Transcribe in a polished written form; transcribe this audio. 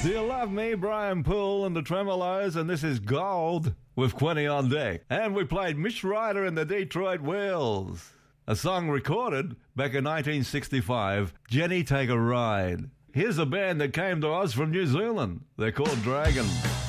Do You Love Me, Brian Poole and the Tremolos, and this is Gold with Quinny on deck. And we played Mitch Ryder and the Detroit Wheels, a song recorded back in 1965, Jenny Take a Ride. Here's a band that came to us from New Zealand. They're called Dragon.